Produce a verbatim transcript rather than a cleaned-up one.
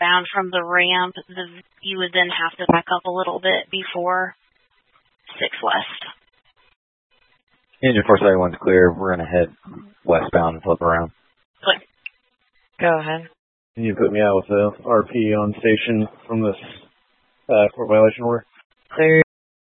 bound from the ramp, the, you would then have to back up a little bit before six West. Engine four seventy-one's clear. We're going to head westbound and flip around. Clear. Go ahead. Can you put me out with the R P on station from this uh, court violation order? Clear.